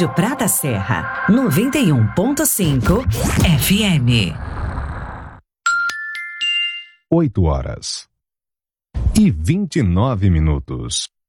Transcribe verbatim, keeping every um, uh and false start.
Rádio Prata Serra, noventa e um ponto cinco F M. oito horas e vinte e nove minutos.